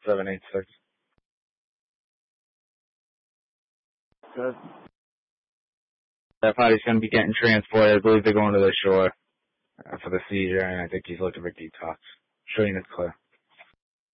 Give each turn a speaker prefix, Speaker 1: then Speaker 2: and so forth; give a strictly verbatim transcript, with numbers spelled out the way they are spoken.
Speaker 1: seven eight six.
Speaker 2: Good.
Speaker 1: That body's going to be getting transported. I believe they're going to the shore uh, for the seizure, and I think he's looking for detox. Showing it's clear.